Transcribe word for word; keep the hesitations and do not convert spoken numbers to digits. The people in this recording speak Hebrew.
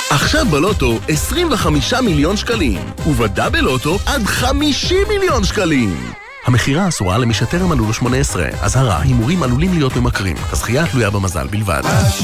עכשיו בלוטו עשרים וחמישה מיליון שקלים, ובדאבל לוטו עד חמישים מיליון שקלים. המחירה אסורה למי שטרם מלאו לו שמונה עשרה. אזהרה, הימורים עלולים להיות ממכרים. הזכייה תלויה במזל בלבד.